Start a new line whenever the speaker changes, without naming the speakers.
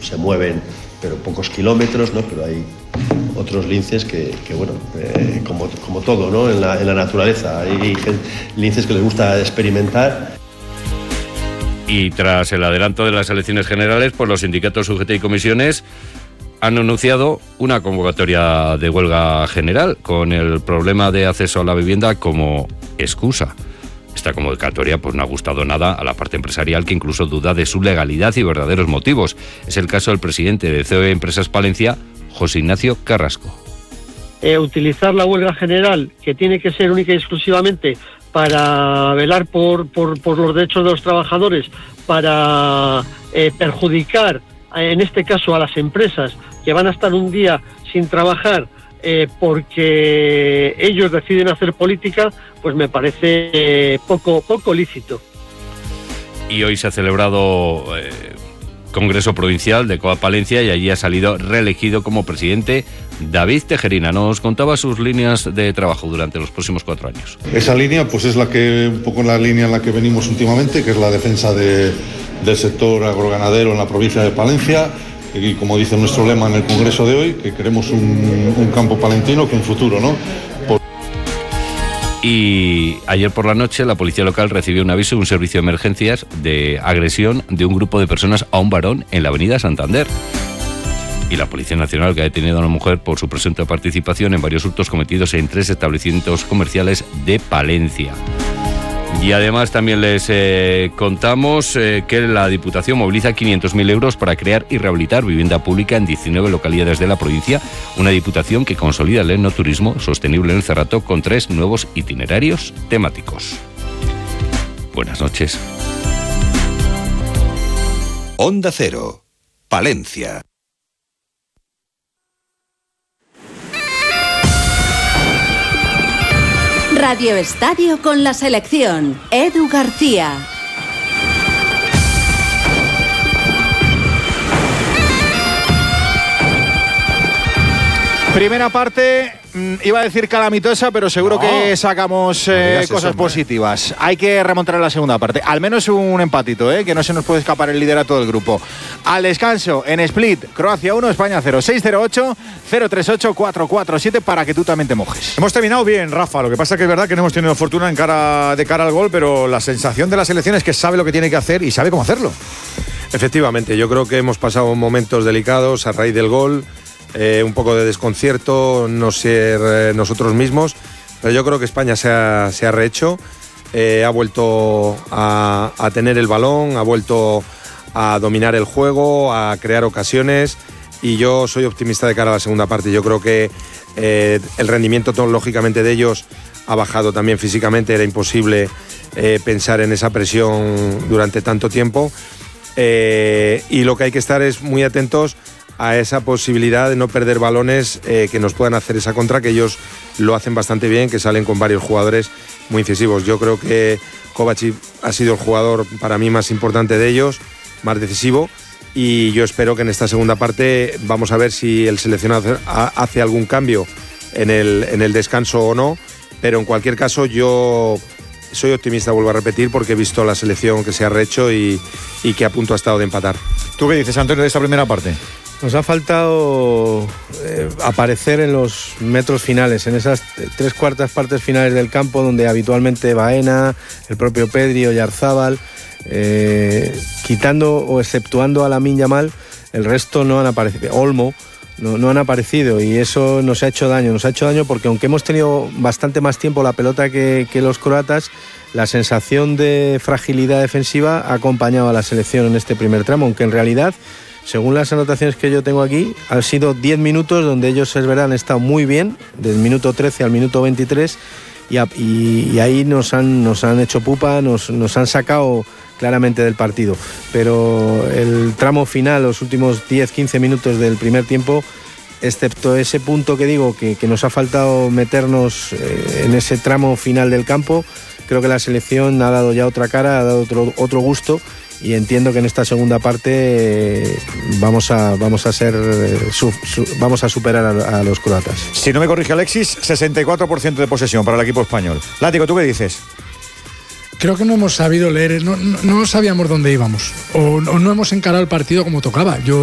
se mueven, pero pocos kilómetros, ¿no? Pero hay otros linces que bueno, como todo, ¿no? En la naturaleza hay linces que les gusta experimentar.
Y tras el adelanto de las elecciones generales, pues los sindicatos UGT y comisiones han anunciado una convocatoria de huelga general con el problema de acceso a la vivienda como excusa. Esta convocatoria pues no ha gustado nada a la parte empresarial, que incluso duda de su legalidad y verdaderos motivos. Es el caso del presidente de COE Empresas Palencia, José Ignacio Carrasco.
Utilizar la huelga general, que tiene que ser única y exclusivamente para velar por los derechos de los trabajadores, para perjudicar, en este caso, a las empresas que van a estar un día sin trabajar porque ellos deciden hacer política, pues me parece poco lícito.
Y hoy se ha celebrado Congreso Provincial de COA Palencia y allí ha salido reelegido como presidente David Tejerina. Nos contaba sus líneas de trabajo durante los próximos 4 años.
Esa línea pues es un poco la línea en la que venimos últimamente, que es la defensa del sector agroganadero en la provincia de Palencia. Y como dice nuestro lema en el Congreso de hoy, que queremos un campo palentino con futuro, ¿no?
Y ayer por la noche la policía local recibió un aviso de un servicio de emergencias de agresión de un grupo de personas a un varón en la avenida Santander. Y la Policía Nacional, que ha detenido a una mujer por su presunta participación en varios hurtos cometidos en 3 establecimientos comerciales de Palencia. Y además también les contamos que la Diputación moviliza 500.000 euros para crear y rehabilitar vivienda pública en 19 localidades de la provincia, una Diputación que consolida el enoturismo sostenible en el Cerrato con 3 nuevos itinerarios temáticos. Buenas noches.
Onda Cero, Palencia.
Radio Estadio con la selección. Edu García.
Primera parte, iba a decir calamitosa, pero seguro que sacamos cosas positivas. Hay que remontar a la segunda parte. Al menos un empatito, que no se nos puede escapar el liderato del grupo. Al descanso, en Split, Croacia 1, España 0. 608-038-447 para que tú también te mojes.
Hemos terminado bien, Rafa. Lo que pasa es que es verdad que no hemos tenido fortuna de cara al gol, pero la sensación de la selección es que sabe lo que tiene que hacer y sabe cómo hacerlo.
Efectivamente, yo creo que hemos pasado momentos delicados a raíz del gol. Un poco de desconcierto, no ser nosotros mismos, pero yo creo que España se ha rehecho, ha vuelto a tener el balón, ha vuelto a dominar el juego, a crear ocasiones, y yo soy optimista de cara a la segunda parte. Yo creo que el rendimiento lógicamente de ellos ha bajado también físicamente, era imposible pensar en esa presión durante tanto tiempo, y lo que hay que estar es muy atentos a esa posibilidad de no perder balones que nos puedan hacer esa contra, que ellos lo hacen bastante bien, que salen con varios jugadores muy incisivos. Yo creo que Kovacic ha sido el jugador para mí más importante de ellos, más decisivo, y yo espero que en esta segunda parte vamos a ver si el seleccionado hace algún cambio en el descanso o no, pero en cualquier caso yo soy optimista, vuelvo a repetir, porque he visto la selección que se ha rehecho y que a punto ha estado de empatar.
¿Tú qué dices, Antonio, de esta primera parte?
Nos ha faltado aparecer en los metros finales, en esas 3/4 partes finales del campo donde habitualmente Baena, el propio Pedri, Oyarzábal, quitando o exceptuando a Lamine Yamal, el resto no han aparecido. Olmo no han aparecido, y eso nos ha hecho daño porque aunque hemos tenido bastante más tiempo la pelota que los croatas, la sensación de fragilidad defensiva ha acompañado a la selección en este primer tramo, aunque en realidad, según las anotaciones que yo tengo aquí, han sido 10 minutos donde ellos, es verdad, han estado muy bien, del minuto 13 al minuto 23, y ahí nos han hecho pupa, nos han sacado claramente del partido. Pero el tramo final, los últimos 10-15 minutos del primer tiempo, excepto ese punto que digo que nos ha faltado meternos en ese tramo final del campo, creo que la selección ha dado ya otra cara, ha dado otro gusto, y entiendo que en esta segunda parte vamos a superar a los croatas.
Si no me corrige Alexis, 64% de posesión para el equipo español. Látigo, ¿tú qué dices?
Creo que no hemos sabido leer, no sabíamos dónde íbamos, o no hemos encarado el partido como tocaba. Yo